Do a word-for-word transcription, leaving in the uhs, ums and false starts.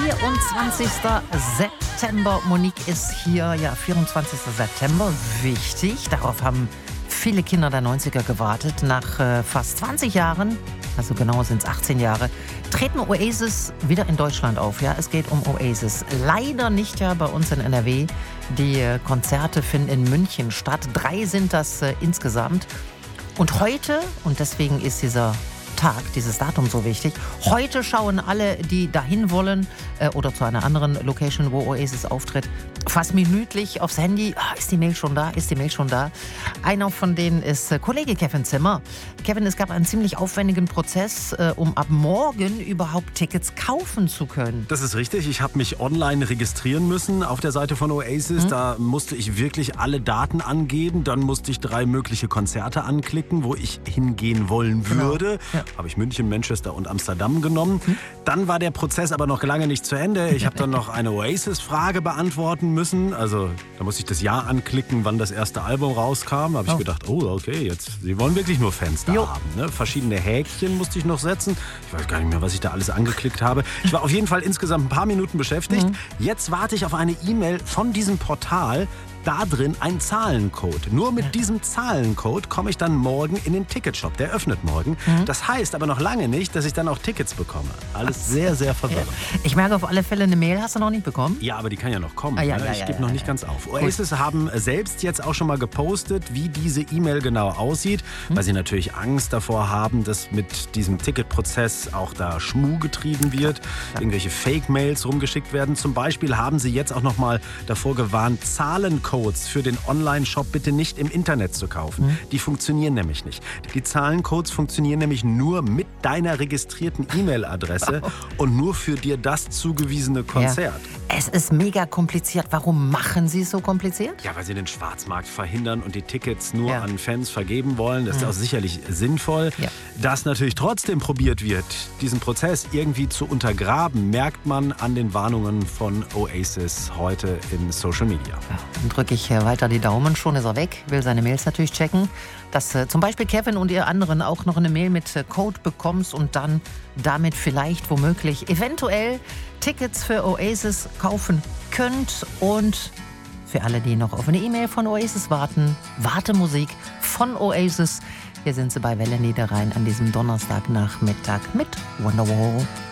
vierundzwanzigster September. Monique ist hier. Ja, vierundzwanzigster September. Wichtig. Darauf haben viele Kinder der neunziger gewartet. Nach äh, fast zwanzig Jahren, also genau sind es achtzehn Jahre, treten Oasis wieder in Deutschland auf. Ja, es geht um Oasis. Leider nicht ja bei uns in N R W. Die äh, Konzerte finden in München statt. Drei sind das äh, insgesamt. Und heute, und deswegen ist dieser Tag, dieses Datum so wichtig. Heute schauen alle, die dahin wollen äh, oder zu einer anderen Location, wo Oasis auftritt, fast minütlich aufs Handy. Ah, ist die Mail schon da? Ist die Mail schon da? Einer von denen ist äh, Kollege Kevin Zimmer. Kevin, es gab einen ziemlich aufwendigen Prozess, äh, um ab morgen überhaupt Tickets kaufen zu können. Das ist richtig. Ich habe mich online registrieren müssen auf der Seite von Oasis. Mhm. Da musste ich wirklich alle Daten angeben. Dann musste ich drei mögliche Konzerte anklicken, wo ich hingehen wollen würde. Genau. Ja. Habe ich München, Manchester und Amsterdam genommen. Mhm. Dann war der Prozess aber noch lange nicht zu Ende. Ich habe dann noch eine Oasis-Frage beantworten müssen. Also da musste ich das Jahr anklicken, wann das erste Album rauskam. Da habe ich oh. gedacht, oh okay, jetzt, sie wollen wirklich nur Fans da jo. haben. Ne? Verschiedene Häkchen musste ich noch setzen. Ich weiß gar nicht mehr, was ich da alles angeklickt habe. Ich war auf jeden Fall insgesamt ein paar Minuten beschäftigt. Mhm. Jetzt warte ich auf eine E-Mail von diesem Portal. Da drin ein Zahlencode. Nur mit diesem Zahlencode komme ich dann morgen in den Ticketshop. Der öffnet morgen. Mhm. Das heißt aber noch lange nicht, dass ich dann auch Tickets bekomme. Alles sehr, sehr verwirrend. Ich merke auf alle Fälle, eine Mail hast du noch nicht bekommen? Ja, aber die kann ja noch kommen. Ah, ja, ne? ja, ich ja, gebe ja, noch ja, nicht ja. ganz auf. Oasis haben selbst jetzt auch schon mal gepostet, wie diese E-Mail genau aussieht, mhm. weil sie natürlich Angst davor haben, dass mit diesem Ticketprozess auch da Schmuh getrieben wird, ja. irgendwelche Fake-Mails rumgeschickt werden. Zum Beispiel haben sie jetzt auch noch mal davor gewarnt, Zahlencodes für den Online-Shop bitte nicht im Internet zu kaufen. Mhm. Die funktionieren nämlich nicht. Die Zahlencodes funktionieren nämlich nur mit deiner registrierten E-Mail-Adresse und nur für dir das zugewiesene Konzert. Ja. Es ist mega kompliziert. Warum machen sie es so kompliziert? Ja, weil sie den Schwarzmarkt verhindern und die Tickets nur ja. an Fans vergeben wollen. Das ist mhm. auch sicherlich sinnvoll. Ja. Dass natürlich trotzdem probiert wird, diesen Prozess irgendwie zu untergraben, merkt man an den Warnungen von Oasis heute in Social Media. Ja, dann drücke ich weiter die Daumen. Schon ist er weg. Will seine Mails natürlich checken. Dass äh, zum Beispiel Kevin und ihr anderen auch noch eine Mail mit äh, Code bekommst und dann damit vielleicht womöglich eventuell Tickets für Oasis kaufen könnt. Und für alle, die noch auf eine E-Mail von Oasis warten, Wartemusik von Oasis. Hier sind sie bei Welle Niederrhein an diesem Donnerstagnachmittag mit Wonderwall.